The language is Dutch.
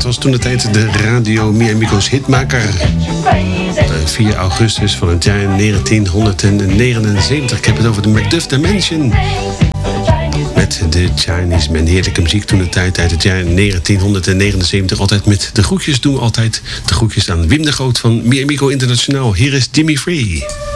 was toen de tijd de Radio Miamico's hitmaker. 4 augustus van het jaar 1979. Ik heb het over de Macduff Dimension. Met de Chinese Man. Heerlijke muziek toen de tijd uit het jaar 1979. Altijd met de groetjes doen we altijd de groetjes aan Wim de Groot van Miamico Internationaal. Hier is Jimmy Free.